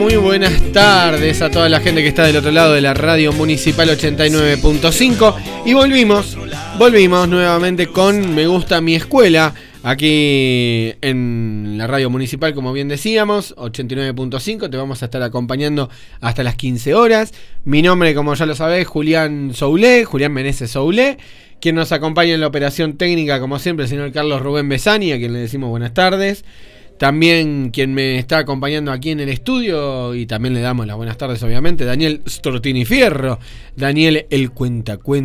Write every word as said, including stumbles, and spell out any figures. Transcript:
Muy buenas tardes a toda la gente que está del otro lado de la radio municipal ochenta y nueve punto cinco. Y volvimos, volvimos nuevamente con Me Gusta Mi Escuela, aquí en la radio municipal, como bien decíamos, ochenta y nueve punto cinco. Te vamos a estar acompañando hasta las quince horas. Mi nombre, como ya lo sabés, Julián Soulé, Julián Meneses Soulé. Quien nos acompaña en la operación técnica, como siempre, el señor Carlos Rubén Besani, a quien le decimos buenas tardes. También quien me está acompañando aquí en el estudio, y también le damos las buenas tardes, obviamente, Daniel Stortini Fierro. Daniel, el cuentacuentos